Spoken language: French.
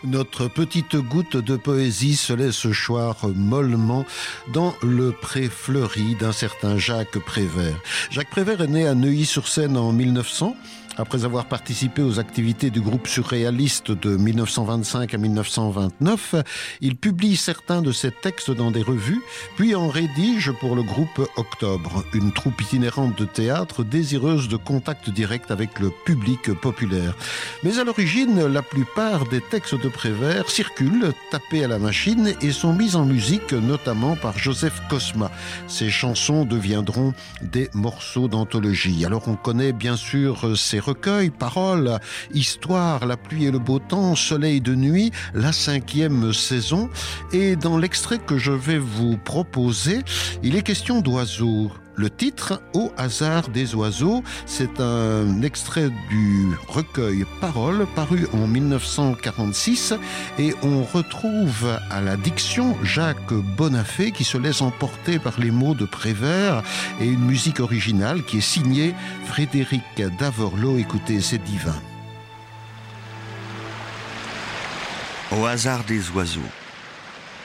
Notre petite goutte de poésie se laisse choir mollement dans le pré fleuri d'un certain Jacques Prévert. Jacques Prévert est né à Neuilly-sur-Seine en 1900. Après avoir participé aux activités du groupe surréaliste de 1925 à 1929, il publie certains de ses textes dans des revues, puis en rédige pour le groupe Octobre, une troupe itinérante de théâtre désireuse de contact direct avec le public populaire. Mais à l'origine, la plupart des textes de Prévert circulent, tapés à la machine, et sont mis en musique, notamment par Joseph Cosma. Ces chansons deviendront des morceaux d'anthologie. Alors on connaît bien sûr ces recueils, paroles, histoire, la pluie et le beau temps, soleil de nuit, la 5e saison. Et dans l'extrait que je vais vous proposer, il est question d'oiseaux. Le titre, Au hasard des oiseaux, c'est un extrait du recueil Paroles, paru en 1946, et on retrouve à la diction Jacques Bonafé qui se laisse emporter par les mots de Prévert et une musique originale qui est signée Frédéric Davorleau. Écoutez, c'est divin. Au hasard des oiseaux.